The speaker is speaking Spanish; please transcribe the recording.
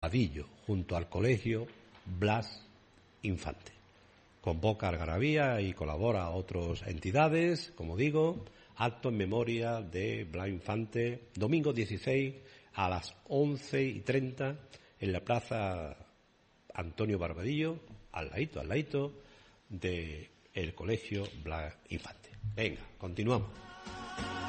Barbadillo, junto al Colegio Blas Infante. Convoca a algarabía y colabora a otras entidades, como digo, acto en memoria de Blas Infante, domingo 16 a las 11:30 en la Plaza Antonio Barbadillo, al ladito del Colegio Blas Infante. Venga, continuamos.